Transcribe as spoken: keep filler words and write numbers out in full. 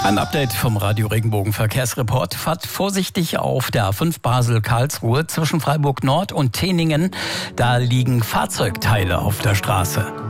Ein Update vom Radio Regenbogen Verkehrsreport. Fahrt vorsichtig auf der A fünf Basel-Karlsruhe zwischen Freiburg Nord und Teningen. Da liegen Fahrzeugteile auf der Straße.